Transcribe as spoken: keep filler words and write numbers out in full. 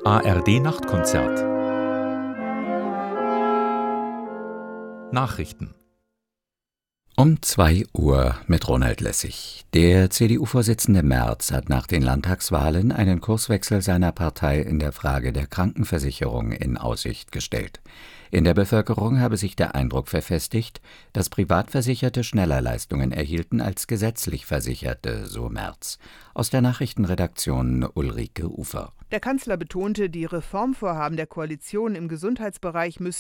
A R D-Nachtkonzert. Nachrichten. Um zwei Uhr mit Ronald Lessig. Der C D U-Vorsitzende Merz hat nach den Landtagswahlen einen Kurswechsel seiner Partei in der Frage der Krankenversicherung in Aussicht gestellt. In der Bevölkerung habe sich der Eindruck verfestigt, dass Privatversicherte schneller Leistungen erhielten als gesetzlich Versicherte, so Merz. Aus der Nachrichtenredaktion Ulrike Ufer. Der Kanzler betonte, die Reformvorhaben der Koalition im Gesundheitsbereich müssten